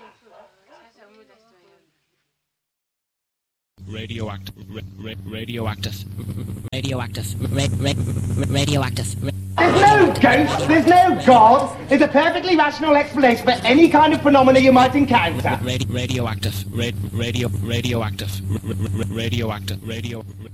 Radioactive. There's no ghost, there's no God. There's a perfectly rational explanation for any kind of phenomena you might encounter. Radioactive.